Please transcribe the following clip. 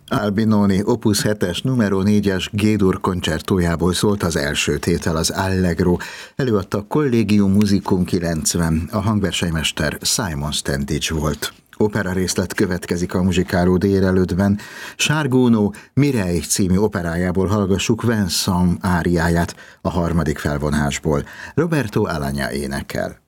Albinoni Opus 7-es numero 4-es G-dur koncertójából szólt az első tétel, az Allegro. Előadta a Collegium Musicum 90, a hangversenymester Simon Standage volt. Opera részlet következik a muzsikáló délelőttben. Sárgónó Mireille című operájából hallgassuk Vincent áriáját a harmadik felvonásból. Roberto Alagna énekel.